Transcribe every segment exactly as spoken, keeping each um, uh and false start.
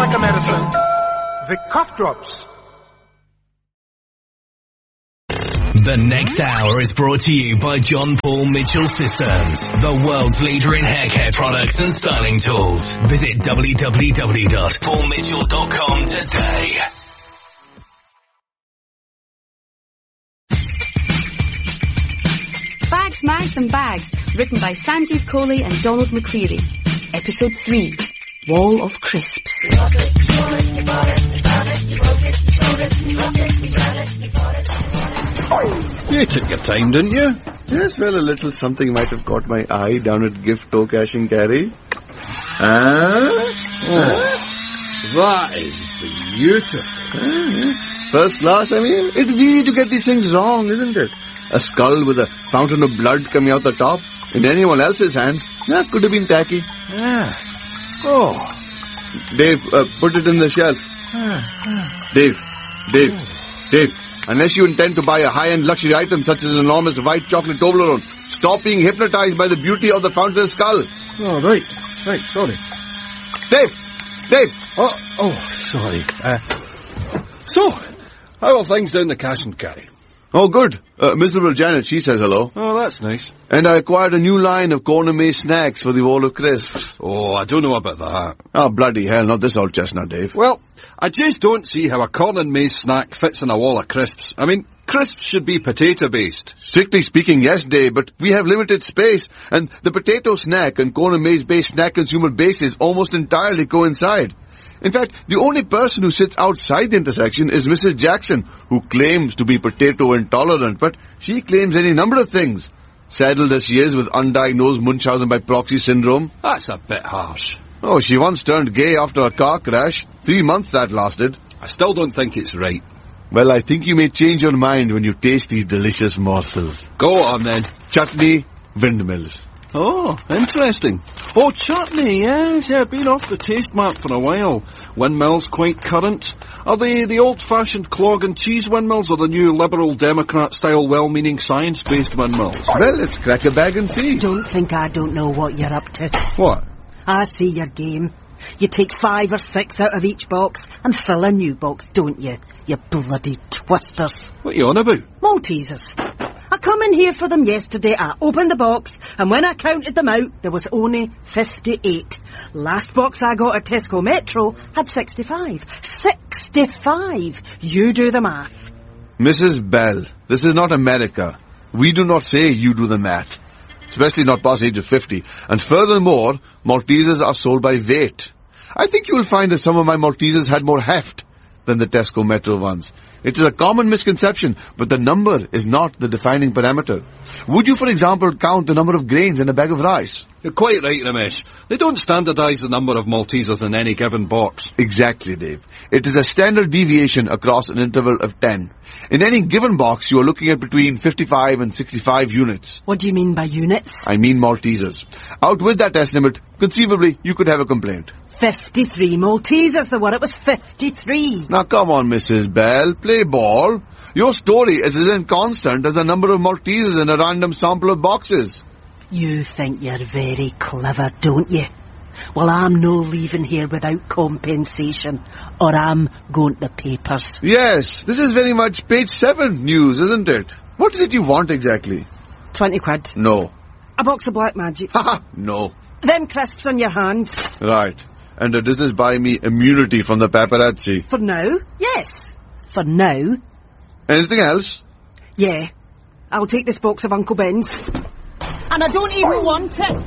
like a medicine. Vic Cough Drops. The next hour is brought to you by John Paul Mitchell Systems, the world's leader in hair care products and styling tools. Visit w w w dot paul mitchell dot com today. Bags, Mags and Bags, written by Sanjeev Kohli and Donald McCleary. Episode three, Wall of Crisps. You took your time, didn't you? Yes, well, a little something might have caught my eye down at Gift Toe Cash and Carry. Ah? Oh, that is beautiful. Ah, first class, I mean. It's easy to get these things wrong, isn't it? A skull with a fountain of blood coming out the top. In anyone else's hands, that could have been tacky. Ah. Oh. Dave, uh, put it in the shelf. Ah, ah. Dave, Dave, oh. Dave. Unless you intend to buy a high-end luxury item such as an enormous white chocolate Toblerone, stop being hypnotized by the beauty of the fountain skull. Oh, right. Right, sorry. Dave! Dave! Oh, oh, sorry. Uh, so, how are things down the Cash and Carry? Oh, good. Uh, miserable Janet, she says hello. Oh, that's nice. And I acquired a new line of Corner Maze snacks for the Wall of Crisps. Oh, I don't know about that. Oh, bloody hell, not this old chestnut, Dave. Well, I just don't see how a corn and maze snack fits in a wall of crisps. I mean, crisps should be potato-based. Strictly speaking, yes, Dave, but we have limited space, and the potato snack and corn and maze-based snack consumer bases almost entirely coincide. In fact, the only person who sits outside the intersection is Missus Jackson, who claims to be potato intolerant, but she claims any number of things. Saddled as she is with undiagnosed Munchausen by proxy syndrome. That's a bit harsh. Oh, she once turned gay after a car crash. Three months that lasted. I still don't think it's right. Well, I think you may change your mind when you taste these delicious morsels. Go on, then. Chutney, windmills. Oh, interesting. Oh, chutney, yes, yeah, been off the taste map for a while. Windmills quite current. Are they the old-fashioned clog and cheese windmills or the new liberal Democrat-style well-meaning science-based windmills? Well, it's crack a bag and see. Don't think I don't know what you're up to. What? I see your game. You take five or six out of each box and fill a new box, don't you? You bloody twisters. What are you on about? Maltesers. I come in here for them yesterday, I opened the box, and when I counted them out, there was only fifty-eight. Last box I got at Tesco Metro had sixty-five. sixty-five! You do the math. Missus Bell, this is not America. We do not say you do the math. Especially not past the age of fifty. And furthermore, Maltesers are sold by weight. I think you will find that some of my Maltesers had more heft than the Tesco Metro ones. It is a common misconception, but the number is not the defining parameter. Would you, for example, count the number of grains in a bag of rice? You're quite right, Ramesh. They don't standardise the number of Maltesers in any given box. Exactly, Dave. It is a standard deviation across an interval of ten. In any given box, you are looking at between fifty-five and sixty-five units. What do you mean by units? I mean Maltesers. Out with that estimate, conceivably, you could have a complaint. fifty-three Maltesers there were. It was fifty-three. Now, come on, Missus Bell. Play ball. Your story is as inconstant as the number of Maltesers in a random sample of boxes. You think you're very clever, don't you? Well, I'm no leaving here without compensation, or I'm going to the papers. Yes, this is very much page seven news, isn't it? What is it you want exactly? Twenty quid. No. A box of Black Magic. Haha, no. Them crisps on your hands. Right. And uh, does this buy me immunity from the paparazzi? For now, yes. For now. Anything else? Yeah. I'll take this box of Uncle Ben's. And I don't even want it.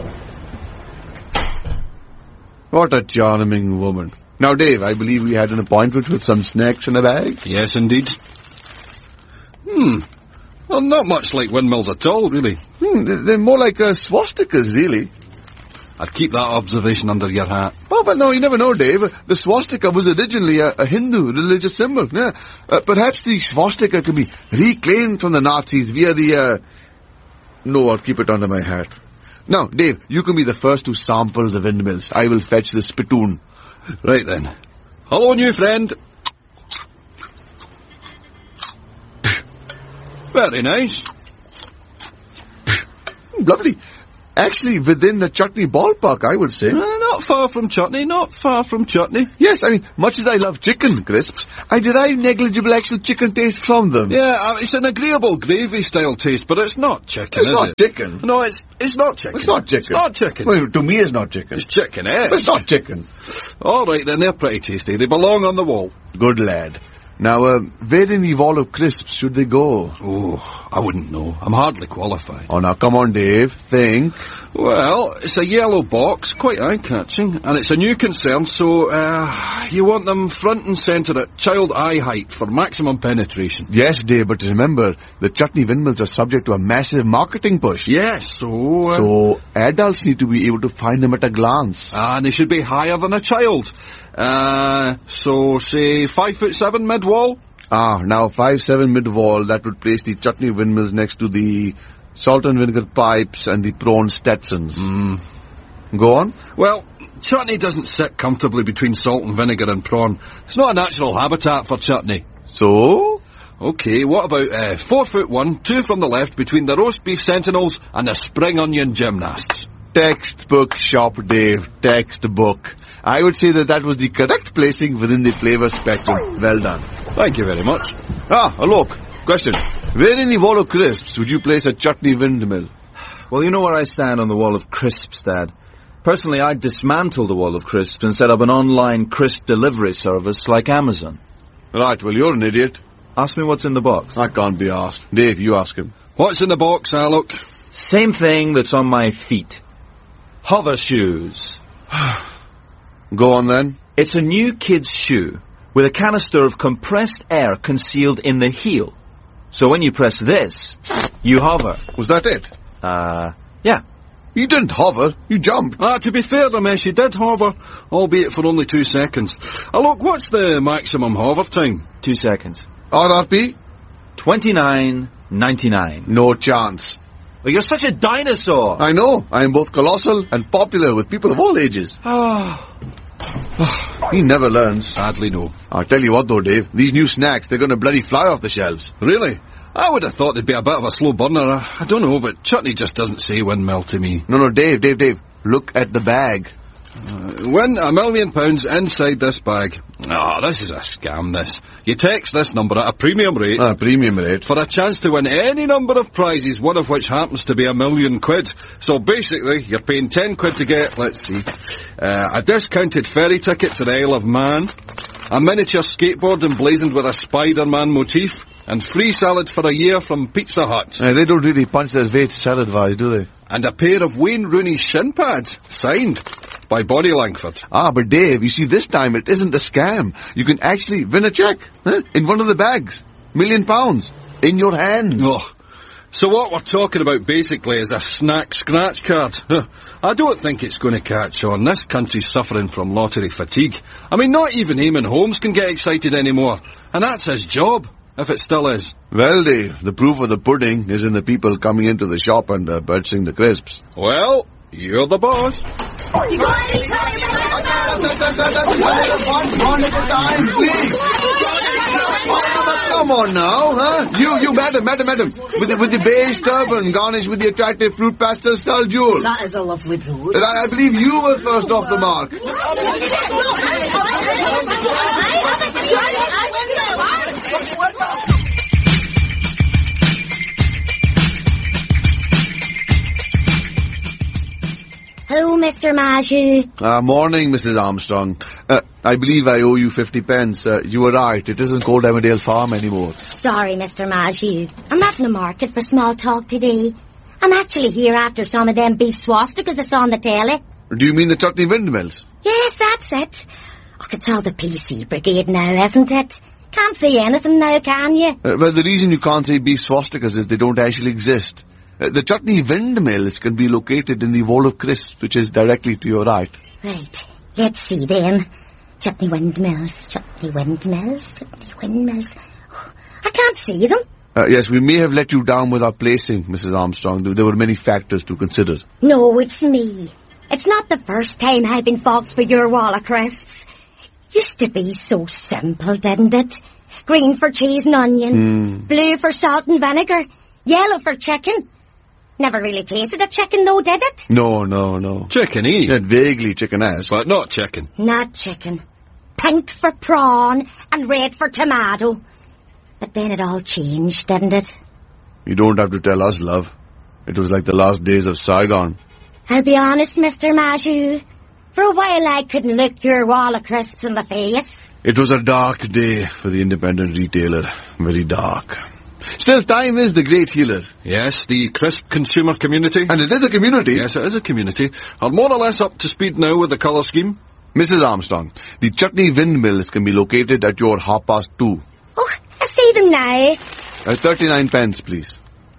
What a charming woman. Now, Dave, I believe we had an appointment with some snacks in a bag? Yes, indeed. Hmm. Well, not much like windmills at all, really. Hmm, they're more like uh, swastikas, really. I'd keep that observation under your hat. Oh, but no, you never know, Dave. The swastika was originally a, a Hindu religious symbol. Yeah. Uh, perhaps the swastika can be reclaimed from the Nazis via the... Uh... No, I'll keep it under my hat. Now, Dave, you can be the first to sample the windmills. I will fetch the spittoon. Right then. Hello, new friend. Very nice. Lovely. Actually, within the chutney ballpark, I would say. Uh, no, not far from chutney, not far from chutney. Yes, I mean, much as I love chicken crisps, I derive negligible actual chicken taste from them. Yeah, uh, it's an agreeable gravy-style taste, but it's not chicken, It's is not it? chicken. No, it's it's not chicken. It's not chicken. It's not chicken. Well, to me it's not chicken. It's chicken, eh? It's not chicken. All right, then, they're pretty tasty. They belong on the wall. Good lad. Now, uh, where in the wall of crisps should they go? Oh, I wouldn't know. I'm hardly qualified. Oh, now, come on, Dave. Think. Well, it's a yellow box, quite eye-catching, and it's a new concern, so, uh, you want them front and centre at child eye height for maximum penetration. Yes, Dave, but remember, the chutney windmills are subject to a massive marketing push. Yes, so... Uh, So, adults need to be able to find them at a glance. Ah, and they should be higher than a child. Uh, so, say, five foot seven mid-wall? Ah, now, five seven mid-wall, that would place the chutney windmills next to the salt and vinegar pipes and the prawn Stetsons. Mm. Go on. Well, chutney doesn't sit comfortably between salt and vinegar and prawn. It's not a natural habitat for chutney. So? Okay, what about uh, four foot one, two from the left, between the roast beef sentinels and the spring onion gymnasts? Textbook shop, Dave. Textbook. I would say that that was the correct placing within the flavour spectrum. Well done. Thank you very much. Ah, uh, look. Question. Where in the wall of crisps would you place a chutney windmill? Well, you know where I stand on the wall of crisps, Dad. Personally, I'd dismantle the wall of crisps and set up an online crisp delivery service like Amazon. Right, well, you're an idiot. Ask me what's in the box. I can't be asked. Dave, you ask him. What's in the box, Alok? Same thing that's on my feet. Hover shoes. Go on, then. It's a new kid's shoe with a canister of compressed air concealed in the heel. So when you press this, you hover. Was that it? Uh, yeah. You didn't hover. You jumped. Ah, to be fair, Ramesh, you did hover, albeit for only two seconds. Alok, what's the maximum hover time? Two seconds. R R P? Twenty-nine ninety-nine. No chance. Well, you're such a dinosaur. I know. I am both colossal and popular with people of all ages. Ah. He never learns. Sadly, no. I'll tell you what, though, Dave. These new snacks, they're going to bloody fly off the shelves. Really? I would have thought they'd be a bit of a slow burner. I, I don't know, but chutney just doesn't say windmill to me. No, no, Dave, Dave, Dave. Look at the bag. Uh, win a million pounds inside this bag. Ah, oh, this is a scam, this. You text this number at a premium rate. Ah, premium rate. For a chance to win any number of prizes, one of which happens to be a million quid. So basically, you're paying ten quid to get, let's see, uh, a discounted ferry ticket to the Isle of Man, a miniature skateboard emblazoned with a Spider-Man motif, and free salad for a year from Pizza Hut. Uh, they don't really punch their weight salad-wise, do they? And a pair of Wayne Rooney shin pads, signed by Body Langford. Ah, but Dave, you see, this time it isn't a scam. You can actually win a cheque, huh? In one of the bags. Million pounds. In your hands. Oh. So what we're talking about basically is a snack scratch card. I don't think it's going to catch on. This country's suffering from lottery fatigue. I mean, not even Eamon Holmes can get excited anymore. And that's his job, if it still is. Well, Dave, the proof of the pudding is in the people coming into the shop and uh, purchasing the crisps. Well, you're the boss. Come on now, huh? You, you, madam, madam, madam. With the, with the beige turban garnished with the attractive fruit pastel style jewel. That is a lovely brooch. I, I believe you were first off the mark. Hello, Mister Majou. Uh, morning, Missus Armstrong. Uh, I believe I owe you fifty pence. Uh, you were right. It isn't called Emmerdale Farm anymore. Sorry, Mister Majou. I'm not in the market for small talk today. I'm actually here after some of them beef swastikas that's on the telly. Do you mean the chutney windmills? Yes, that's it. Oh, it's all the P C brigade now, isn't it? Can't say anything now, can you? Uh, well, the reason you can't say beef swastikas is they don't actually exist. Uh, the chutney windmills can be located in the wall of crisps, which is directly to your right. Right. Let's see then. Chutney windmills, chutney windmills, chutney windmills. Oh, I can't see them. Uh, yes, we may have let you down with our placing, Missus Armstrong. There were many factors to consider. No, it's me. It's not the first time I've been faults for your wall of crisps. Used to be so simple, didn't it? Green for cheese and onion, Mm. blue for salt and vinegar, yellow for chicken. Never really tasted a chicken though, did it? No, no, no. Chicken-y. Yet vaguely chicken-esque. But not chicken. Not chicken. Pink for prawn and red for tomato. But then it all changed, didn't it? You don't have to tell us, love. It was like the last days of Saigon. I'll be honest, Mister Majou. For a while I couldn't look your wall of crisps in the face. It was a dark day for the independent retailer. Very dark. Still, time is the great healer. Yes, the crisp consumer community. And it is a community. Yes, it is a community. Are more or less up to speed now with the colour scheme? Missus Armstrong, the chutney windmills can be located at your half past two. Oh, I see them now. Uh, thirty-nine pence, please.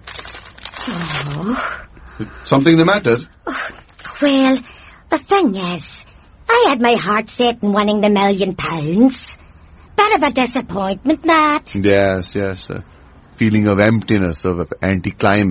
Oh. Something the matter? Oh, well, the thing is, I had my heart set on winning the million pounds. Bit of a disappointment, that. Yes, yes. A feeling of emptiness, of anticlimax.